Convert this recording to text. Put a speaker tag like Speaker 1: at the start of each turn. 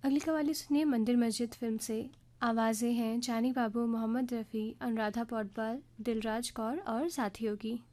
Speaker 1: अगली कव्वाली सुनिए मंदिर मस्जिद फिल्म से। आवाज़ें हैं जानी बाबू, मोहम्मद रफ़ी, अनुराधा पौडवाल, दिलराज कौर और साथियों की।